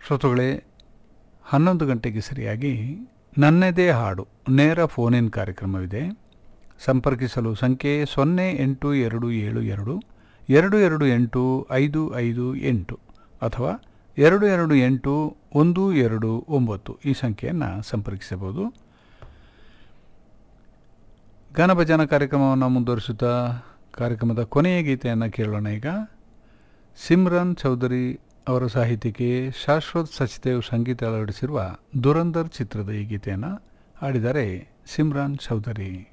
ಶ್ರೋತೃಗಳೇ, 11 ಗಂಟೆಗೆ ಸರಿಯಾಗಿ ನನ್ನದೇ ಹಾಡು ನೇರ ಫೋನ್ ಇನ್ ಕಾರ್ಯಕ್ರಮವಿದೆ. ಸಂಪರ್ಕಿಸಲು ಸಂಖ್ಯೆ 08222285558 ಅಥವಾ 228129 ಈ ಸಂಖ್ಯೆಯನ್ನು ಸಂಪರ್ಕಿಸಬಹುದು. ಗಾನಭಜನ ಕಾರ್ಯಕ್ರಮವನ್ನು ಮುಂದುವರಿಸುತ್ತಾ ಕಾರ್ಯಕ್ರಮದ ಕೊನೆಯ ಗೀತೆಯನ್ನು ಕೇಳೋಣ. ಈಗ ಸಿಮ್ರನ್ ಚೌಧರಿ ಅವರ ಸಾಹಿತ್ಯಕ್ಕೆ ಶಾಶ್ವತ್ ಸಚ್ದೇವ್ ಸಂಗೀತ ಅಳವಡಿಸಿರುವ ದುರಂದರ್ ಚಿತ್ರದ ಈ ಗೀತೆಯನ್ನು ಹಾಡಿದ್ದಾರೆ ಸಿಮ್ರನ್ ಚೌಧರಿ.